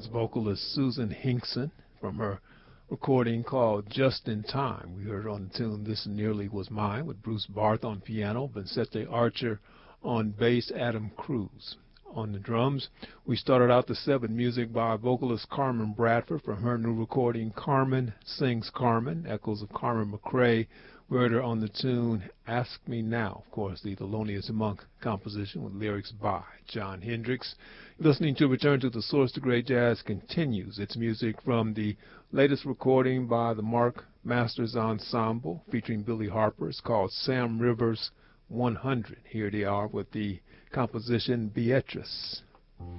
Jazz vocalist Susan Hinkson from her recording called Just in Time. We heard on the tune This Nearly Was Mine with Bruce Barth on piano, Vincente Archer on bass, Adam Cruz on the drums. We started out the set with music by vocalist Carmen Bradford from her new recording Carmen Sings Carmen, echoes of Carmen McRae. We heard her on the tune Ask Me Now, of course, the Thelonious Monk composition with lyrics by John Hendricks. Listening to Return to the Source. The Great Jazz continues. It's music from the latest recording by the Mark Masters Ensemble featuring Billy Harper. It's called Sam Rivers 100. Here they are with the composition Beatrice.